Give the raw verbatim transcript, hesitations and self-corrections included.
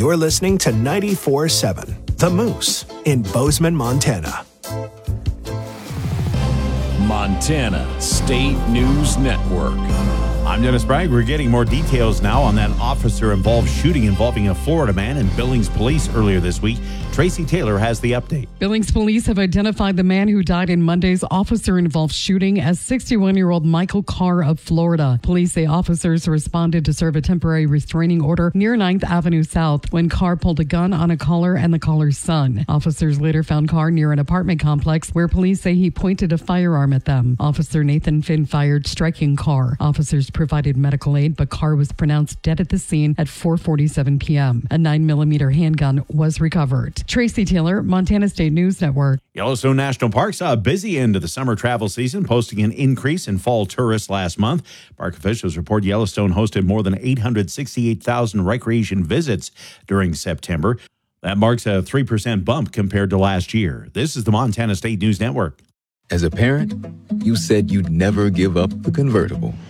You're listening to ninety-four seven The Moose in Bozeman, Montana. Montana State News Network. I'm Dennis Bragg. We're getting more details now on that officer-involved shooting involving a Florida man and Billings Police earlier this week. Tracy Taylor has the update. Billings Police have identified the man who died in Monday's officer-involved shooting as sixty-one-year-old Michael Carr of Florida. Police say officers responded to serve a temporary restraining order near ninth Avenue South when Carr pulled a gun on a caller and the caller's son. Officers later found Carr near an apartment complex where police say he pointed a firearm at them. Officer Nathan Finn fired, striking Carr. Officers provided medical aid, but Carr was pronounced dead at the scene at four forty-seven p.m. A nine millimeter handgun was recovered. Tracy Taylor, Montana State News Network. Yellowstone National Park saw a busy end of the summer travel season, posting an increase in fall tourists last month. Park officials report Yellowstone hosted more than eight hundred sixty-eight thousand recreation visits during September. That marks a three percent bump compared to last year. This is the Montana State News Network. As a parent, you said you'd never give up the convertible.